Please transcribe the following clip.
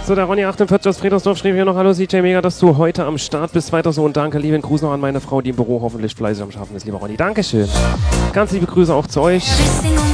So, der Ronny48 aus Friedersdorf schrieb hier noch: Hallo CJ, mega, dass du heute am Start bist. Weiter so und danke. Lieben Gruß noch an meine Frau, die im Büro hoffentlich fleißig am Schaffen ist. Lieber Ronny, Dankeschön. Ganz liebe Grüße auch zu euch.